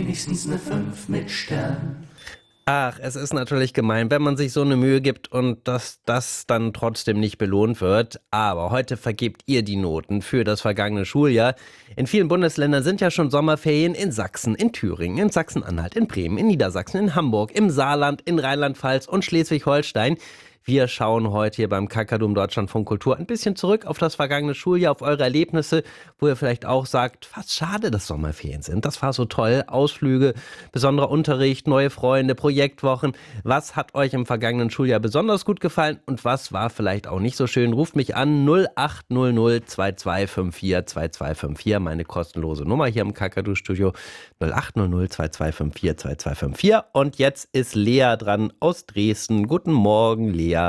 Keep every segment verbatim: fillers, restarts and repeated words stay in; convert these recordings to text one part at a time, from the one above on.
wenigstens eine fünf mit Stern. Ach, es ist natürlich gemein, wenn man sich so eine Mühe gibt und dass das dann trotzdem nicht belohnt wird. Aber heute vergebt ihr die Noten für das vergangene Schuljahr. In vielen Bundesländern sind ja schon Sommerferien, in Sachsen, in Thüringen, in Sachsen-Anhalt, in Bremen, in Niedersachsen, in Hamburg, im Saarland, in Rheinland-Pfalz und Schleswig-Holstein. Wir schauen heute hier beim Kakadu Deutschlandfunk Kultur ein bisschen zurück auf das vergangene Schuljahr, auf eure Erlebnisse, wo ihr vielleicht auch sagt, fast schade, dass Sommerferien sind. Das war so toll. Ausflüge, besonderer Unterricht, neue Freunde, Projektwochen. Was hat euch im vergangenen Schuljahr besonders gut gefallen und was war vielleicht auch nicht so schön? Ruft mich an null acht null null zwei zwei fünf vier zwei zwei fünf vier, meine kostenlose Nummer hier im Kakadu-Studio null acht null null zwei zwei fünf vier zwei zwei fünf vier. Und jetzt ist Lea dran aus Dresden. Guten Morgen, Lea.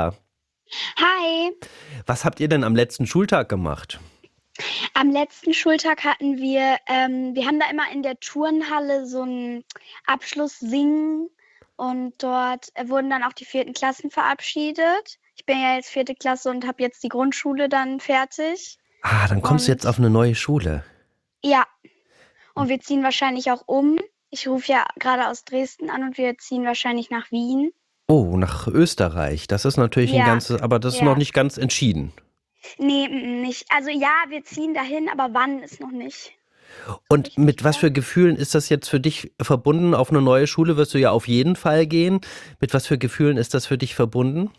Hi. Was habt ihr denn am letzten Schultag gemacht? Am letzten Schultag hatten wir, ähm, wir haben da immer in der Turnhalle so einen Abschlusssingen und dort äh, wurden dann auch die vierten Klassen verabschiedet. Ich bin ja jetzt vierte Klasse und habe jetzt die Grundschule dann fertig. Ah, dann kommst du Und jetzt auf eine neue Schule. ja, und wir ziehen wahrscheinlich auch um. Ich rufe ja gerade aus Dresden an und wir ziehen wahrscheinlich nach Wien. Oh, nach Österreich. Das ist natürlich ein Ja, ganzes, aber das ist noch ja. nicht ganz entschieden. Nee, mm, nicht. Also ja, wir ziehen dahin, aber wann ist noch nicht Und richtig mit was klar. für Gefühlen ist das jetzt für dich verbunden? Auf eine neue Schule wirst du ja auf jeden Fall gehen. Mit was für Gefühlen ist das für dich verbunden?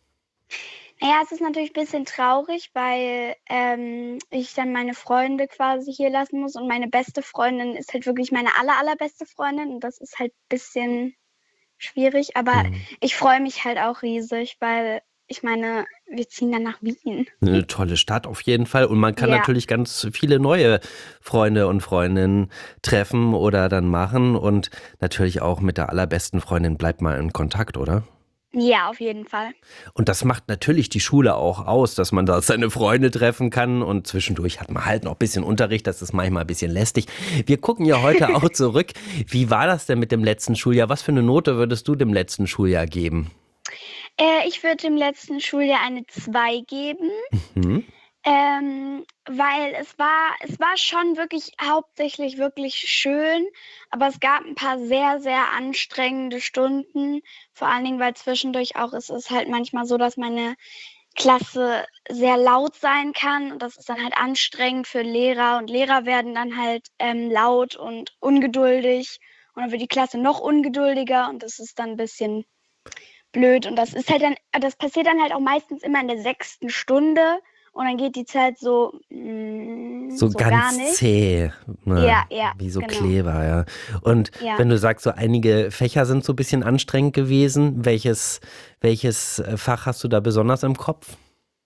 Naja, es ist natürlich ein bisschen traurig, weil ähm, ich dann meine Freunde quasi hier lassen muss und meine beste Freundin ist halt wirklich meine aller, allerbeste Freundin und das ist halt ein bisschen schwierig, aber Mhm. ich freue mich halt auch riesig, weil ich meine, wir ziehen dann nach Wien. Eine tolle Stadt auf jeden Fall. Und man kann Ja, natürlich ganz viele neue Freunde und Freundinnen treffen oder dann machen. Und natürlich auch mit der allerbesten Freundin bleibt mal in Kontakt, oder? ja, auf jeden Fall. Und das macht natürlich die Schule auch aus, dass man da seine Freunde treffen kann und zwischendurch hat man halt noch ein bisschen Unterricht, das ist manchmal ein bisschen lästig. Wir gucken ja heute auch zurück. Wie war das denn mit dem letzten Schuljahr? Was für eine Note würdest du dem letzten Schuljahr geben? Äh, ich würde dem letzten Schuljahr eine zwei geben. Mhm. Ähm, weil es war es war schon wirklich hauptsächlich wirklich schön, aber es gab ein paar sehr, sehr anstrengende Stunden. Vor allen Dingen, weil zwischendurch auch es ist halt manchmal so, dass meine Klasse sehr laut sein kann und das ist dann halt anstrengend für Lehrer und Lehrer werden dann halt, ähm, laut und ungeduldig und dann wird die Klasse noch ungeduldiger und das ist dann 'n bisschen blöd und das ist halt dann das passiert dann halt auch meistens immer in der sechsten Stunde und dann geht die Zeit so, hm, So so gar ganz nicht. zäh, ne, Ja, ja, wie so genau. Kleber, ja. Und Ja. wenn du sagst, so einige Fächer sind so ein bisschen anstrengend gewesen, welches, welches äh, Fach hast du da besonders im Kopf?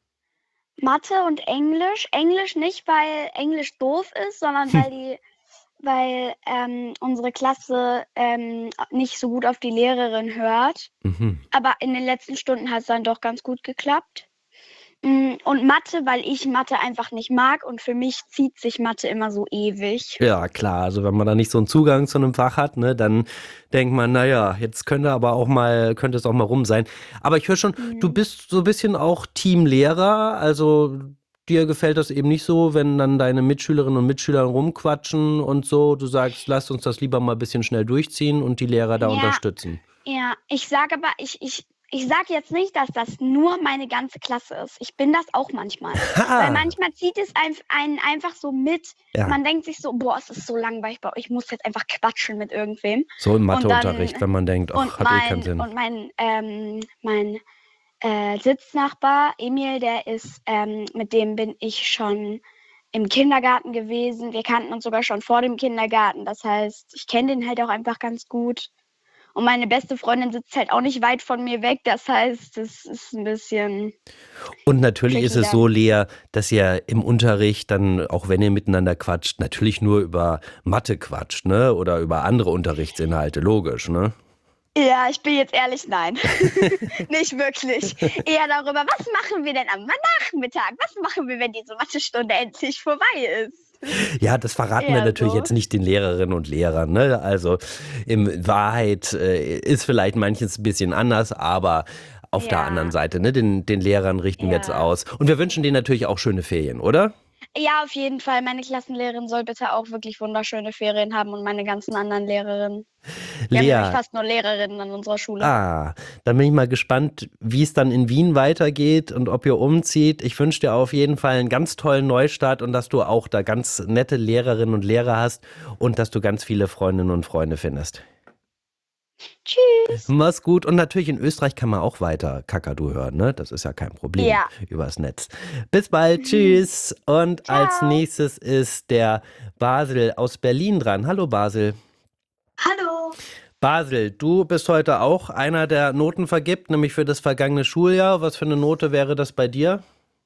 Mathe und Englisch. Englisch nicht, weil Englisch doof ist, sondern weil die weil, ähm, unsere Klasse, ähm, nicht so gut auf die Lehrerin hört. Mhm. Aber in den letzten Stunden hat's dann doch ganz gut geklappt. Hm, und Mathe, weil ich Mathe einfach nicht mag und für mich zieht sich Mathe immer so ewig. Ja, klar, also wenn man da nicht so einen Zugang zu einem Fach hat, ne, dann denkt man, naja, jetzt könnte aber auch mal, könnte es auch mal rum sein. Aber ich höre schon, du Mhm. bist so ein bisschen auch Teamlehrer, also dir gefällt das eben nicht so, wenn dann deine Mitschülerinnen und Mitschüler rumquatschen und so, du sagst, lasst uns das lieber mal ein bisschen schnell durchziehen und die Lehrer da Ja, unterstützen. ja. Ich sage aber ich ich ich sage jetzt nicht, dass das nur meine ganze Klasse ist. Ich bin das auch manchmal. Weil Ha! manchmal zieht es einf einen einfach so mit. Ja, Man denkt sich so: „Boah, es ist so langweilig bei euch, ich muss jetzt einfach quatschen mit irgendwem.“ so im Und Matheunterricht, dann wenn man denkt, ach, und hat eh keinen mein Sinn. und mein, ähm mein, äh, Sitznachbar Emil, der ist ähm, mit dem bin ich schon im Kindergarten gewesen. Wir kannten uns sogar schon vor dem Kindergarten. Das heißt, ich kenne den halt auch einfach ganz gut. Und meine beste Freundin sitzt halt auch nicht weit von mir weg. Das heißt, es ist ein bisschen Und natürlich ist tricky es so, dann. Lea, dass ihr im Unterricht dann, auch wenn ihr miteinander quatscht, natürlich nur über Mathe quatscht, ne? Oder über andere Unterrichtsinhalte, logisch, ne? Ja, ich bin jetzt ehrlich, nein. Nicht wirklich. Eher darüber, was machen wir denn am Nachmittag? Was machen wir, wenn diese Mathestunde endlich vorbei ist? Ja, das verraten wir Eher natürlich so. jetzt nicht den Lehrerinnen und Lehrern, ne? Also in Wahrheit äh, ist vielleicht manches ein bisschen anders, aber auf der anderen Ja, Seite, ne? Den, den Lehrern richten wir jetzt ja. aus. Und wir wünschen denen natürlich auch schöne Ferien, oder? Ja, auf jeden Fall. Meine Klassenlehrerin soll bitte auch wirklich wunderschöne Ferien haben und meine ganzen anderen Lehrerinnen. Wir haben nämlich Lea, fast nur Lehrerinnen an unserer Schule. ah, dann bin ich mal gespannt, wie es dann in Wien weitergeht und ob ihr umzieht. Ich wünsche dir auf jeden Fall einen ganz tollen Neustart und dass du auch da ganz nette Lehrerinnen und Lehrer hast und dass du ganz viele Freundinnen und Freunde findest. Tschüss. Mach's gut. Und natürlich in Österreich kann man auch weiter Kakadu hören, ne? Das ist ja kein Problem Ja. übers Netz. Bis bald. Tschüss. Und Ciao. als nächstes ist der Basil aus Berlin dran. Hallo Basil. Hallo. Basil, du bist heute auch einer, der Noten vergibt, nämlich für das vergangene Schuljahr. Was für eine Note wäre das bei dir?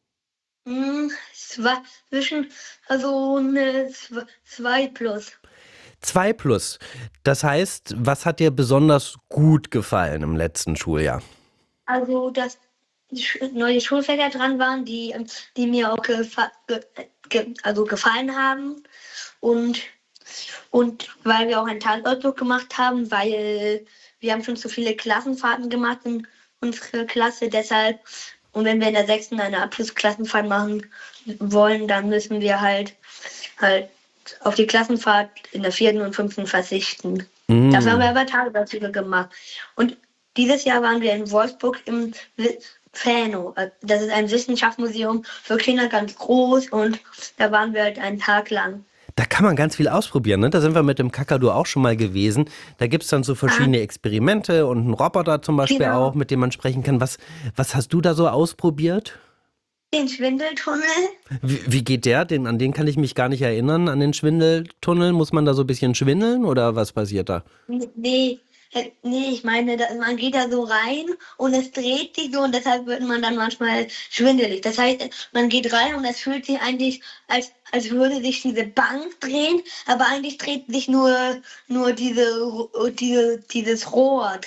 Hm, es war zwischen, also eine zwei plus. Zwei plus. Das heißt, was hat dir besonders gut gefallen im letzten Schuljahr? Also, dass die Sch- neue Schulfächer dran waren, die, ähm, die mir auch gefa ge ge also gefallen haben. Und, und weil wir auch einen Tagesausflug gemacht haben, weil wir haben schon zu viele Klassenfahrten gemacht in unserer Klasse. Deshalb, und wenn wir in der sechsten eine Abschlussklassenfahrt machen wollen, dann müssen wir halt halt auf die Klassenfahrt in der vierten und fünften verzichten. Mm. Dafür haben wir aber Tagesausflüge gemacht. Und dieses Jahr waren wir in Wolfsburg im Wi- Fano. Das ist ein Wissenschaftsmuseum für Kinder, ganz groß. Und da waren wir halt einen Tag lang. Da kann man ganz viel ausprobieren, ne? Da sind wir mit dem Kakadu auch schon mal gewesen. Da gibt es dann so verschiedene Experimente und einen Roboter zum Beispiel Genau. auch, mit dem man sprechen kann. Was, was hast du da so ausprobiert? Den Schwindeltunnel. Wie, wie geht der? Den, an den kann ich mich gar nicht erinnern. An den Schwindeltunnel muss man da so ein bisschen schwindeln oder was passiert da? Nee, äh, nee, ich meine, da, man geht da so rein und es dreht sich so und deshalb wird man dann manchmal schwindelig. Das heißt, man geht rein und es fühlt sich eigentlich, als, als würde sich diese Bank drehen, aber eigentlich dreht sich nur, nur diese, diese, dieses Rohr